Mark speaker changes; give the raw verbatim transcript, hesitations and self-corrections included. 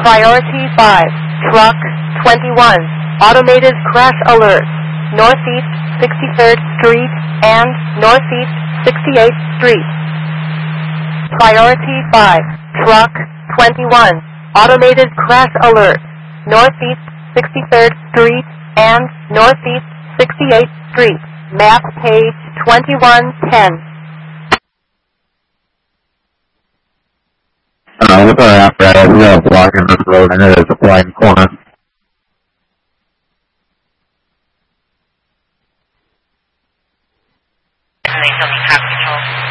Speaker 1: Priority five, truck twenty-one, automated crash alert, Northeast sixty-third Street and Northeast sixty-eighth Street. Priority five, truck twenty-one, automated crash alert, Northeast sixty-third Street and Northeast sixty-eighth Street. Map page twenty-one ten.
Speaker 2: Uh, with our apparatus, we are blocking this road and it is a blind corner.
Speaker 3: Control.